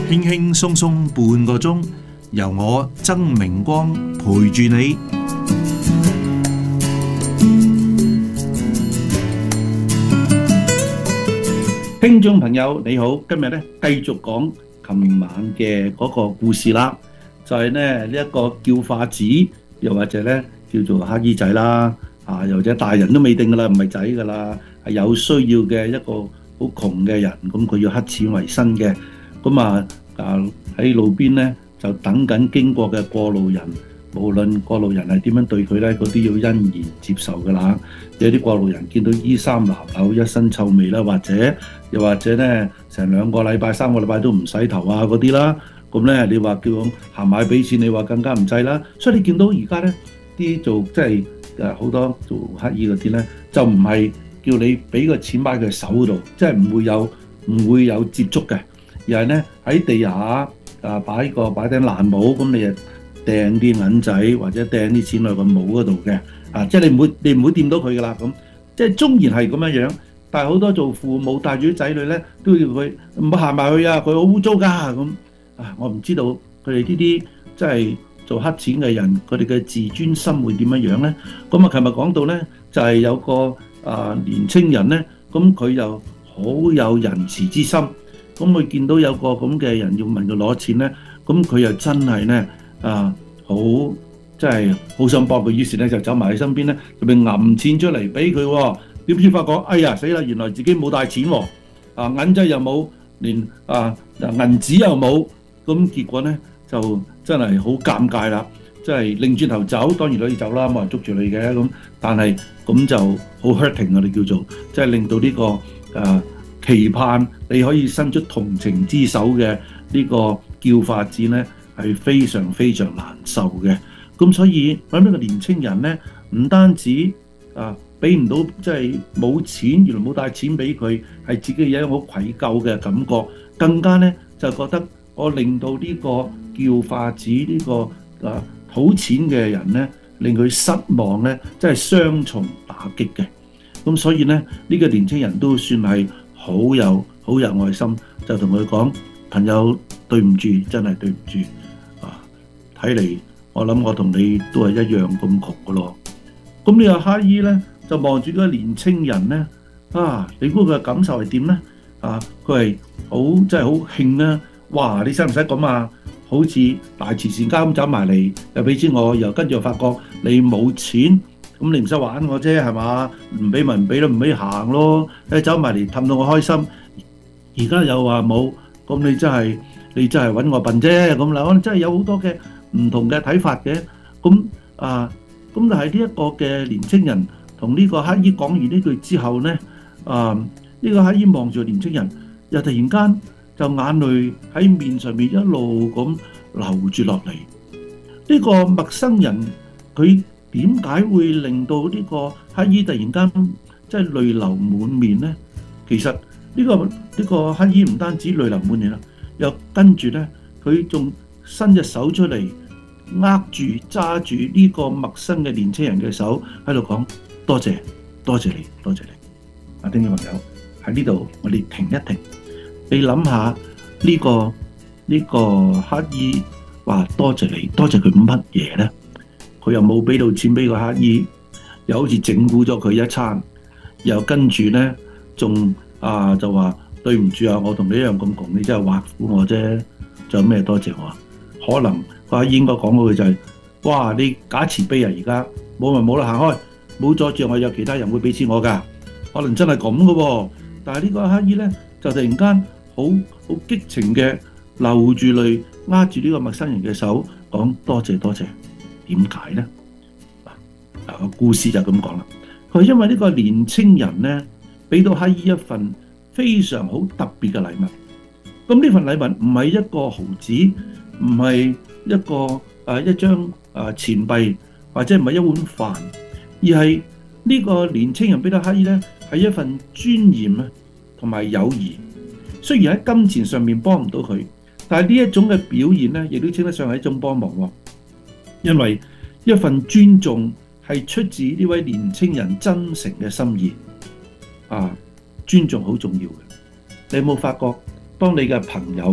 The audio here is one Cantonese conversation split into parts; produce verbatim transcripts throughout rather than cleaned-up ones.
輕輕鬆鬆半個鐘，由我曾明光陪住你。聽眾朋友你好，今日咧繼續講琴晚嘅嗰個故事啦，就係咧呢一個叫化子，又或者咧叫做乞兒仔啦，啊，又或者大人都未定噶啦，唔係仔噶啦，係有需要嘅一個好窮嘅人，咁佢要乞錢為生嘅，咁啊啊喺路邊咧就等緊經過嘅過路人，無論過路人係點樣對佢咧，嗰啲要欣然接受噶啦。有啲過路人見到衣衫襤褸、一身臭味啦，或者又或者咧成兩個禮拜、三個禮拜都唔洗頭啊嗰啲啦，咁咧你話叫行埋俾錢，你話更加唔制啦。所以你見到而家咧啲做即係誒好多做乞兒嗰啲咧，就唔係叫你俾個錢擺佢手度，即係唔會有唔會有接觸嘅，而係咧喺地下啊擺個擺頂爛帽，咁你誒掟啲銀仔或者掟啲錢落個帽嗰度嘅。啊！即係你唔會，你唔會掂到佢噶啦咁。即係縱然係咁樣樣，但係好多做父母帶住啲仔女咧，都要佢唔好行埋去啊！佢好污糟噶咁。啊！我唔知道佢哋呢啲即係做黑錢嘅人，佢哋嘅自尊心會點樣樣咧？咁啊，琴日講到咧，就係、是、有個啊、呃、年青人咧，咁佢又好有仁慈之心。咁佢見到有個咁嘅人要問佢攞錢咧，咁佢又真係咧啊好〜真係好想幫佢，於是咧就走埋喺身邊咧，就俾揞錢出嚟俾佢喎。點知發覺，哎呀死啦！原來自己冇帶錢喎，啊銀仔又冇，連啊銀紙又冇，咁結果咧就真係好尷尬啦。即係擰轉頭走，當然可以走啦，冇人捉住你嘅咁。但係咁就好 hurting 我哋叫做，即係令到呢個誒期盼你可以伸出同情之手嘅呢個叫化子咧，係非常非常難受嘅。咁所以揾呢個年青人咧，唔單止啊俾唔到，即係冇錢，原來冇帶錢俾佢，係自己有一種好愧疚嘅感覺，更加咧就覺得我令到呢個叫化子呢個啊討錢嘅人咧，令佢失望咧，真係雙重打擊嘅。咁所以咧，呢個年青人都算係好有好有愛心，就同佢講：朋友，對唔住，真係對唔住啊！睇嚟。我諗我同你都係一樣咁窮噶咯。咁呢個乞兒咧就望住嗰個年青人咧，啊，你估佢嘅感受係點咧？啊，佢係好真係好興啦！哇，你使唔使咁啊？好似大慈善家咁走埋嚟，又俾錢我，又跟住又發覺你冇錢，咁你唔使玩我啫，係嘛？唔俾咪唔俾咯，唔俾行咯。你走埋嚟氹到我開心，而家又話冇，咁你真係你真係揾我笨啫咁啦。可能真係有好多嘅唔同嘅睇法嘅，咁啊，咁但係呢一個嘅年青人同呢個乞兒講完呢句之後咧，啊，呢個乞兒望住年青人，又突然間就眼淚喺面上面一路咁流住落嚟。呢個陌生人佢點解會令到呢個乞兒突然間即係淚流滿面咧？其實呢個呢個乞兒唔單止淚流滿面啦，又跟住咧佢仲伸隻手出嚟，握住揸住呢個陌生嘅年青人嘅手，喺度講多謝，多謝你，多謝你。啊，聽眾朋友喺呢度，我哋停一停，你諗下呢個呢個乞兒話多謝你，多謝佢乜嘢咧？佢又冇俾到錢俾個乞兒，又好似整蠱咗佢一餐，又跟住咧仲啊就話對唔住啊，我同你一樣咁窮，你真係挖苦我啫，仲有咩多謝我啊？可能佢應該講嗰句就係、是：哇！你假慈悲啊！而家冇咪冇啦，行開，冇阻住我，有其他人會俾錢我㗎。可能真係咁嘅喎。但係呢個乞兒咧，就突然間好好激情嘅流住淚，握住呢個陌生人嘅手，講多謝多謝。點解咧？嗱、個故事就咁講啦。佢因為呢個年青人咧，俾到乞兒一份非常好特別嘅禮物。咁呢份禮物唔係一個毫紙。唔係一個誒、啊、一張誒、啊、錢幣，或者唔係一碗飯，而係呢個年青人俾到乞兒咧，係一份尊嚴啊，同埋友誼。雖然喺金錢上面幫唔到佢，但係呢一種嘅表現咧，亦都稱得上係一種幫忙喎。因為一份尊重係出自呢位年青人真誠嘅心意啊，尊重好重要嘅。你有冇發覺，當你嘅朋友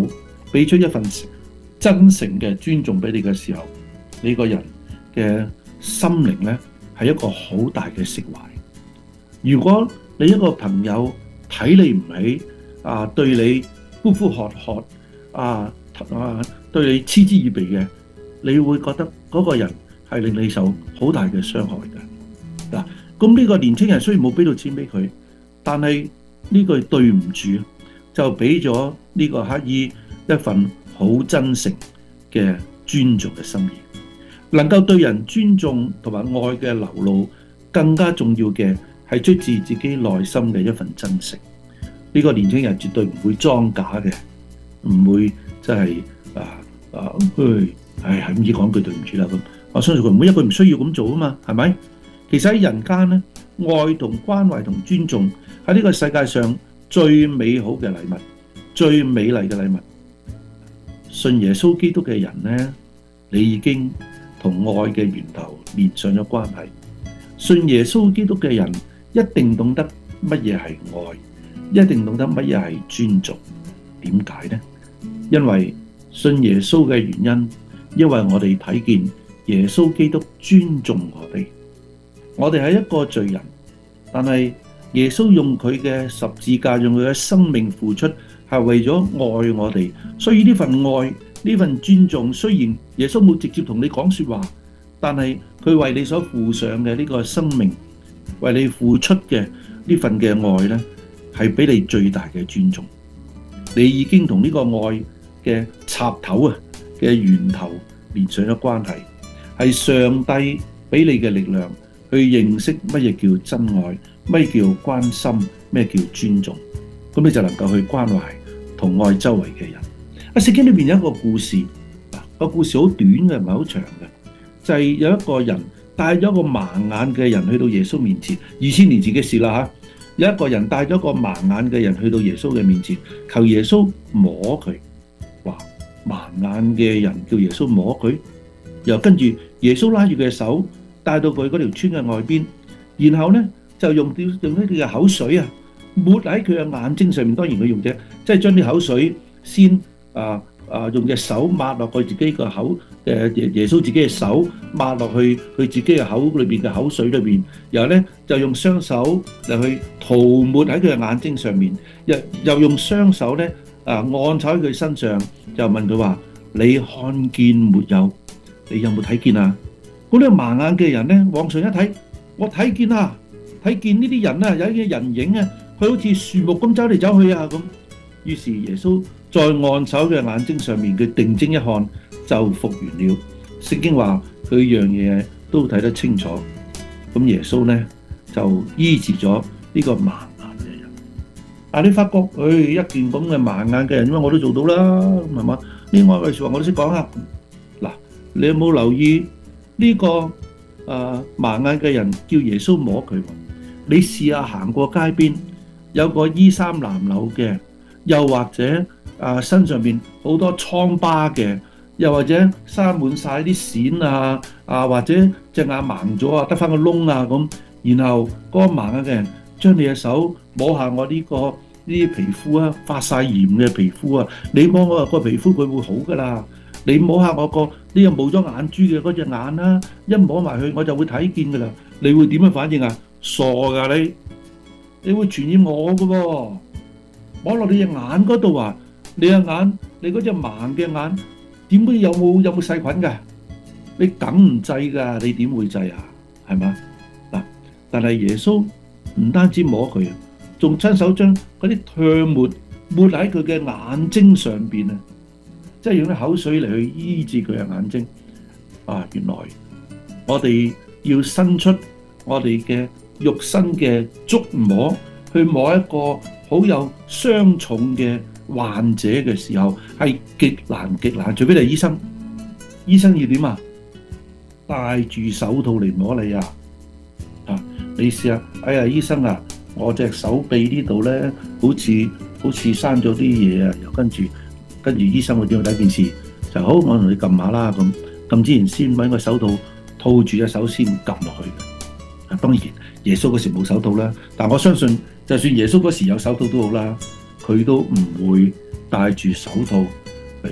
俾出一份真誠嘅尊重俾你嘅時候，你個人嘅心靈咧係一個好大嘅釋懷。如果你一個朋友睇你唔起啊，對你呼呼喝喝啊啊，對你嗤之以鼻嘅，你會覺得嗰個人係令你受好大嘅傷害嘅。嗱，咁呢個年青人雖然冇俾到錢俾佢，但係呢句對唔住就俾咗呢個乞兒一份好真誠嘅尊重嘅心意。能夠對人尊重同埋愛嘅流露，更加重要嘅係出自自己內心嘅一份真誠。呢個年青人絕對唔會裝假嘅，唔會真係啊啊，唉，係咁意講句對唔住啦咁。我相信佢每一句唔需要咁做啊嘛，係咪？其實喺人間咧，愛同關懷同尊重喺呢個世界上最美好嘅禮物，最美麗嘅禮物。信耶穌基督嘅人咧，你已經同愛嘅源頭連上咗關係。信耶穌基督嘅人一定懂得乜嘢係愛，一定懂得乜嘢係尊重。點解呢？因為信耶穌嘅原因，因為我哋睇見耶穌基督尊重我哋。我哋係一個罪人，但係耶穌用佢嘅十字架，用佢嘅生命付出，係為咗愛我哋。所以呢份愛，呢份尊重，雖然耶穌冇直接同你講說話，但係佢為你所付上嘅呢個生命，為你付出嘅呢份嘅愛呢，係俾你最大嘅尊重。你已經同呢個愛嘅插頭啊嘅源頭連上咗關係，係上帝俾你嘅力量去認識乜嘢叫真愛，乜嘢叫關心，咩叫尊重，咁你就能夠去關懷同愛周圍嘅人。喺聖經裏面有一個故事，個故事好短嘅，唔係好長嘅，就係、是、有一個人帶咗個盲眼嘅人去到耶穌面前，二千年前嘅事啦吓。有一個人帶咗個盲眼嘅人去到耶穌嘅面前，求耶穌摸佢。哇！盲眼嘅人叫耶穌摸佢，又跟住耶穌拉住佢嘅手，帶到佢嗰條村嘅外邊，然後咧就用啲用啲佢嘅口水啊，抹喺佢嘅眼睛上面。當然佢用啫，即係將啲口水先啊啊用隻手抹落佢自己個口，誒耶耶穌自己嘅手抹落去佢自己嘅口裏邊嘅口水裏邊，然後咧就用雙手嚟去塗抹喺佢嘅眼睛上面，又又用雙手咧啊按喺佢身上，就問佢話：你看見沒有？你有冇睇見啊？嗰啲盲眼嘅人咧往上一睇，我睇見啊，睇見呢啲人啊，有啲人影啊，佢好似樹木咁走嚟走去啊咁。於是耶穌再按手嘅眼睛上面，佢定睛一看就復原了。聖經話佢樣嘢都睇得清楚。咁耶穌咧就醫治咗呢個盲眼嘅人。但你發覺，誒、哎、一件咁嘅盲眼嘅人，因為我都做到啦，係嘛？呢個說話我都識講啊。嗱，你有冇留意呢、這個誒、呃、盲眼嘅人叫耶穌摸佢？你試下行過街邊，有個衣衫襤褸嘅。又或者啊，身上邊好多瘡疤嘅，又或者生滿晒啲癬啊，啊或者隻眼盲咗啊，得翻個窿啊咁。然後嗰個盲眼嘅人將你嘅手摸下我呢、這個呢啲皮膚啊，發晒炎嘅皮膚啊，你摸我個皮膚佢會好噶啦。你摸下我個呢個冇咗眼珠嘅嗰隻眼啦，一摸埋去我就會睇見噶啦。你會點樣反應啊？傻噶你，你會傳染我噶喎。摸落你隻眼嗰度啊！你隻眼，你嗰隻盲嘅眼，點會有冇有冇細菌㗎？你梗唔制㗎，你點會制啊？係嘛嗱？但係耶穌唔單止摸佢啊，仲親手將嗰啲唾沫抹喺佢嘅眼睛上邊啊！即係用啲口水嚟去醫治佢嘅眼睛啊！原來我哋要伸出我哋嘅肉身嘅觸摸，去摸一個好有傷重嘅患者嘅時候，係極難極難，除非你係醫生。醫生要點啊？戴住手套嚟摸你啊！啊，你試下，哎呀，醫生啊，我隻手臂呢度咧，好似好似生咗啲嘢啊！又跟住跟住醫生會點？第一件事就好，我同你撳下啦咁。撳之前先揾個手套套住隻手先撳落去嘅。啊，當然耶穌嗰時冇手套啦，但我相信。就算耶穌嗰時有手套都好啦，佢都唔會戴住手套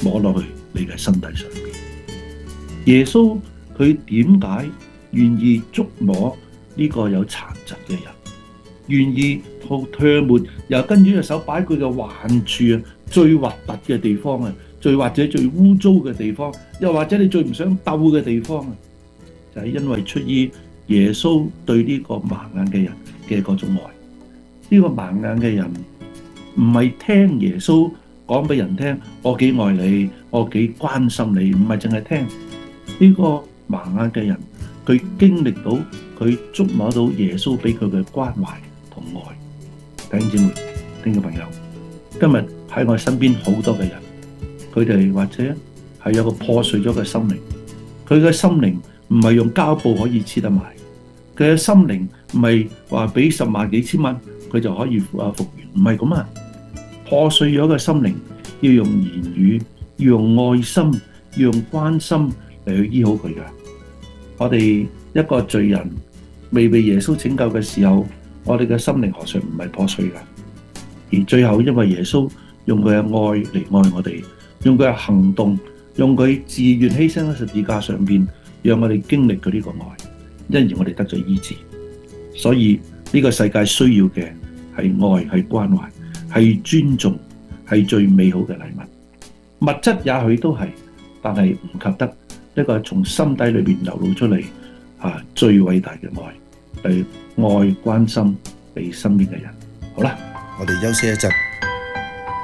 摸落去你嘅身體上面。耶穌佢點解願意觸摸呢個有殘疾嘅人，願意吐唾沫，又跟住隻手擺佢嘅患處啊，最核突嘅地方啊，最或者最污糟嘅地方，又或者你最唔想鬥嘅地方啊，就係因為出於耶穌對呢個盲眼嘅人嘅嗰種愛。呢個盲眼嘅人唔係聽耶穌講俾人聽，我幾愛你，我幾關心你，唔係淨係聽。呢個盲眼嘅人，佢經歷到，佢觸摸到耶穌俾佢嘅關懷同愛。弟兄姊妹、聽眾朋友，今日喺我身邊好多嘅人，佢哋或者係有個破碎咗嘅心靈，佢嘅心靈唔係用膠布可以黐得埋，佢嘅心靈唔係話俾十萬幾千蚊佢就可以啊復原，唔係咁啊！破碎咗嘅心靈要用言語，要用愛心，要用關心嚟去醫好佢嘅。我哋一個罪人未被耶穌拯救嘅時候，我哋嘅心靈何嘗唔係破碎嘅？而最後因為耶穌用佢嘅愛嚟愛我哋，用佢嘅行動，用佢自願犧牲喺十字架上邊，讓我哋經歷佢呢個愛，因而我哋得咗醫治。所以呢個世界需要嘅係愛，係關懷，係尊重，係最美好嘅禮物。物質也許都係，但係唔及得一個從心底裏邊流露出嚟啊最偉大嘅愛，係愛關心你身邊嘅人。好啦， 我哋休息一陣。